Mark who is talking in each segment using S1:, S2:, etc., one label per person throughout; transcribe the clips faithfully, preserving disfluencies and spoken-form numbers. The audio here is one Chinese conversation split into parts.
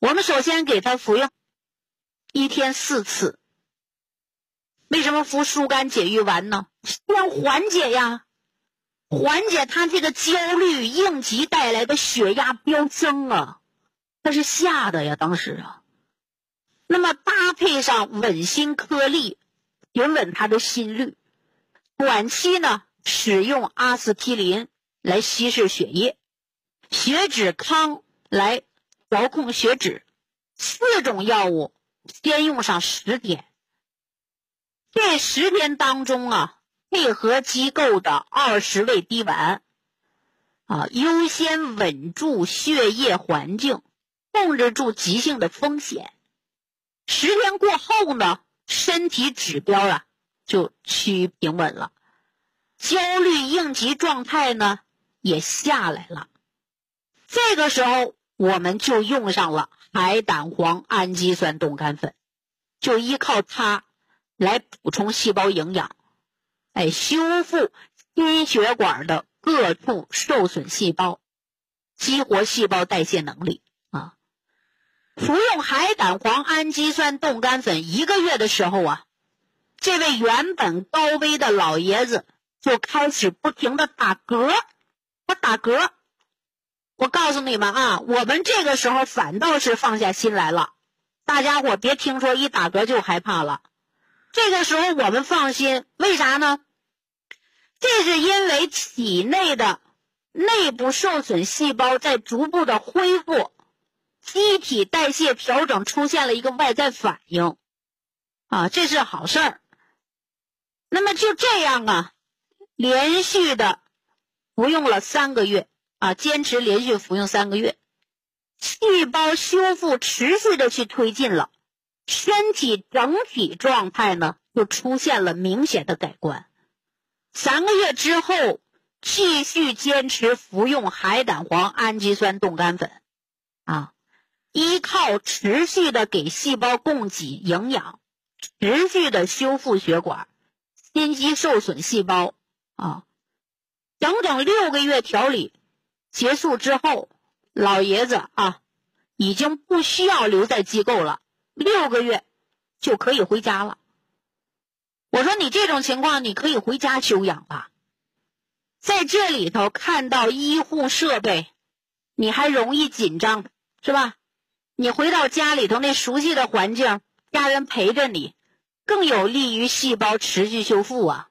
S1: 我们首先给他服用一天四次。为什么服疏肝解郁丸呢？要缓解呀，缓解他这个焦虑应急带来的血压飙升啊，他是吓的呀，当时啊。那么搭配上稳心颗粒，平稳他的心率。短期呢，使用阿司匹林来稀释血液，血脂康来调控血脂。四种药物先用上十天，这十天当中啊，配合机构的二十味滴丸啊，优先稳住血液环境，控制住急性的风险。十天过后呢，身体指标啊就趋于平稳了，焦虑应急状态呢也下来了。这个时候我们就用上了海胆黄氨基酸冻干粉，就依靠它来补充细胞营养，哎，修复心血管的各处受损细胞，激活细胞代谢能力啊。服用海胆黄氨基酸冻干粉一个月的时候啊，这位原本高危的老爷子就开始不停的打嗝，他打嗝。我告诉你们啊，我们这个时候反倒是放下心来了，大家伙别听说一打嗝就害怕了。这个时候我们放心，为啥呢？这是因为体内的内部受损细胞在逐步的恢复，机体代谢调整出现了一个外在反应啊，这是好事儿。那么就这样啊，连续的服用了三个月啊，坚持连续服用三个月，细胞修复持续的去推进了，身体整体状态呢就出现了明显的改观。三个月之后，继续坚持服用海胆黄氨基酸冻干粉啊，依靠持续的给细胞供给营养，持续的修复血管、心肌受损细胞啊，整整六个月调理结束之后，老爷子啊已经不需要留在机构了，六个月就可以回家了。我说你这种情况你可以回家休养了。在这里头看到医护设备，你还容易紧张，是吧？你回到家里头那熟悉的环境，家人陪着你，更有利于细胞持续修复啊。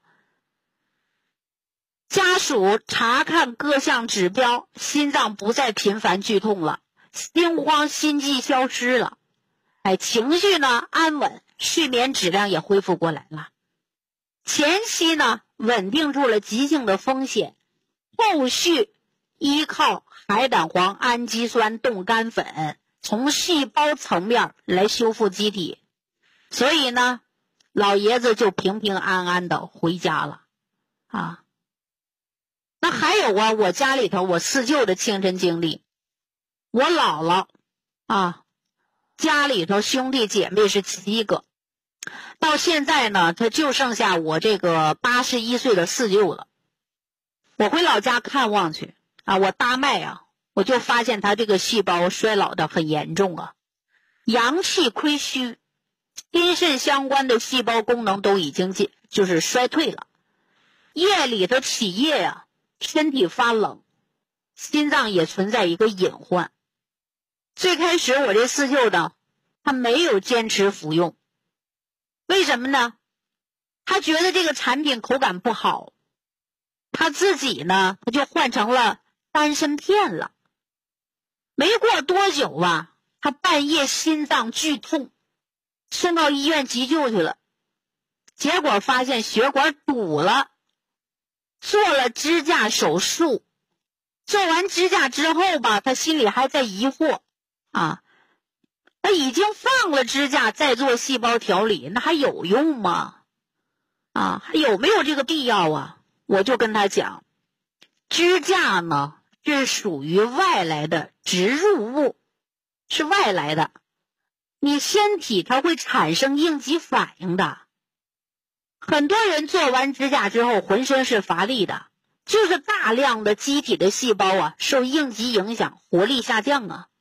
S1: 家属查看各项指标，心脏不再频繁剧痛了，心慌心悸消失了，哎，情绪呢安稳，睡眠质量也恢复过来了。前期呢稳定住了急性的风险，后续依靠海胆黄氨基酸冻干粉从细胞层面来修复机体，所以呢老爷子就平平安安的回家了啊。那还有啊，我家里头我四舅的亲身经历，我姥姥啊，家里头兄弟姐妹是七个，到现在呢他就剩下我这个八十一岁的四舅了。我回老家看望去啊，我搭脉啊，我就发现他这个细胞衰老的很严重啊，阳气亏虚，心肾相关的细胞功能都已经就是衰退了，夜里头起夜呀、啊，身体发冷，心脏也存在一个隐患。最开始我这四舅呢，他没有坚持服用，为什么呢？他觉得这个产品口感不好，他自己呢他就换成了丹参片了。没过多久啊，他半夜心脏剧痛，送到医院急救去了，结果发现血管堵了，做了支架手术。做完支架之后吧，他心里还在疑惑啊，他已经放了支架再做细胞调理，那还有用吗？啊，还有没有这个必要啊？我就跟他讲，支架呢是属于外来的植入物，是外来的，你身体它会产生应激反应的。很多人做完支架之后浑身是乏力的，就是大量的机体的细胞啊受应激影响，活力下降啊。